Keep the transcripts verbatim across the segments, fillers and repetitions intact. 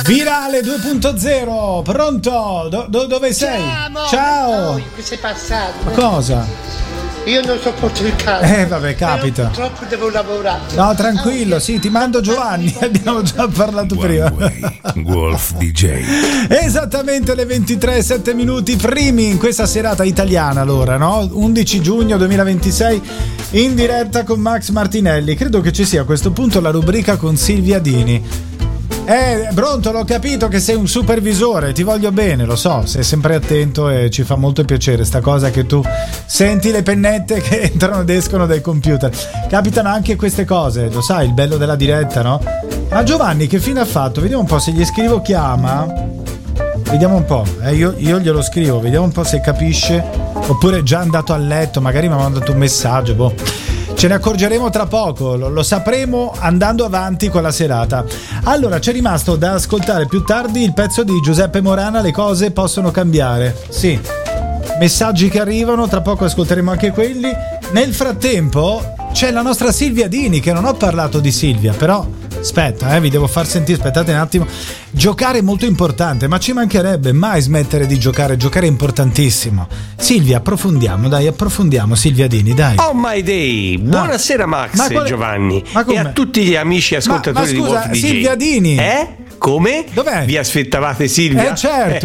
Virale due punto zero, pronto? Do- do- dove sei? Ciao, Ciao. Oh, che sei passato? Ma cosa? Io non sopporto il caldo. Eh vabbè, capita. Però purtroppo devo lavorare. No, tranquillo, sì, ti mando Giovanni, abbiamo già parlato prima. Wolf D J. Esattamente le ventitré e sette minuti primi in questa serata italiana, allora, no? undici giugno duemilaventisei, in diretta con Max Martinelli. Credo che ci sia a questo punto la rubrica con Silvia Dini. Eh, Bronto, l'ho capito che sei un supervisore, ti voglio bene, lo so, sei sempre attento e ci fa molto piacere sta cosa che tu senti le pennette che entrano ed escono dai computer. Capitano anche queste cose, lo sai, il bello della diretta, no? Ma Giovanni che fine ha fatto? Vediamo un po' se gli scrivo chiama. Vediamo un po', eh, io, io glielo scrivo, vediamo un po' se capisce. Oppure è già andato a letto, magari mi ha mandato un messaggio, boh. Ce ne accorgeremo tra poco, lo, lo sapremo andando avanti con la serata. Allora, c'è rimasto da ascoltare più tardi il pezzo di Giuseppe Morana, Le cose possono cambiare. Sì, messaggi che arrivano, tra poco ascolteremo anche quelli. Nel frattempo c'è la nostra Silvia Dini, che non ho parlato di Silvia, però aspetta, eh, vi devo far sentire, aspettate un attimo. Giocare è molto importante, ma ci mancherebbe mai smettere di giocare, giocare è importantissimo. Silvia, approfondiamo, dai, approfondiamo Silvia Dini, dai. Oh my day, buonasera Max Ma e quale... Giovanni ma e a tutti gli amici ascoltatori ma, ma di scusa, Wolf D J. Silvia Dini. Eh? Come? Dov'è? Vi aspettavate Silvia? Eh certo.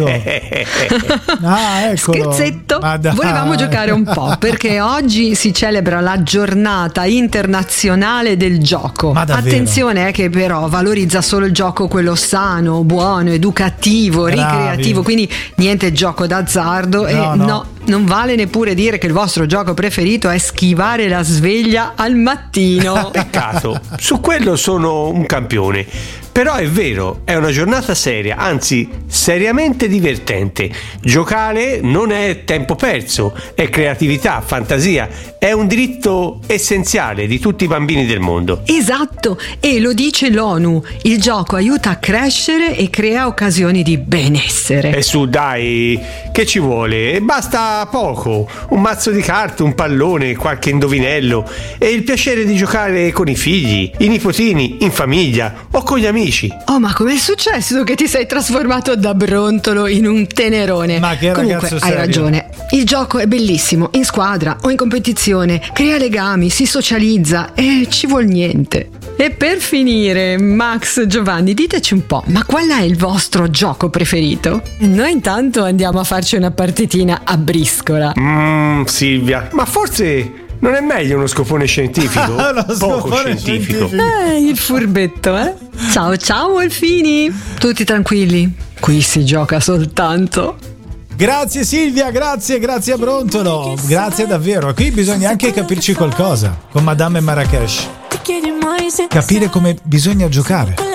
Ah, eccolo. Scherzetto. Volevamo giocare un po' perché oggi si celebra la giornata internazionale del gioco. Ma davvero? Attenzione, eh, che però valorizza solo il gioco quello sano, buono, educativo, Bravi. ricreativo, quindi niente gioco d'azzardo. No, e no. no, non vale neppure dire che il vostro gioco preferito è schivare la sveglia al mattino. Peccato, su quello sono un campione. Però è vero, è una giornata seria, anzi seriamente divertente. Giocare non è tempo perso, è creatività, fantasia, è un diritto essenziale di tutti i bambini del mondo. Esatto, e lo dice l'ONU, il gioco aiuta a crescere e crea occasioni di benessere. E su dai, che ci vuole? Basta poco, un mazzo di carte, un pallone, qualche indovinello e il piacere di giocare con i figli, i nipotini, in famiglia o con gli amici. Oh, ma com'è successo che ti sei trasformato da brontolo in un tenerone? Ma che Comunque, ragazzo hai serio. ragione. Il gioco è bellissimo, in squadra o in competizione, crea legami, si socializza e ci vuol niente. E per finire, Max, Giovanni, diteci un po', ma qual è il vostro gioco preferito? Noi intanto andiamo a farci una partitina a briscola. Mmm, Silvia, ma forse non è meglio uno scopone scientifico? Lo Poco scopone scientifico. scientifico. Eh, il furbetto, eh? Ciao, ciao, Wolfini. Tutti tranquilli? Qui si gioca soltanto. Grazie Silvia, grazie, grazie a Brontolo. Grazie davvero. Qui bisogna anche capirci qualcosa con Madame Marrakesh. Capire come bisogna giocare.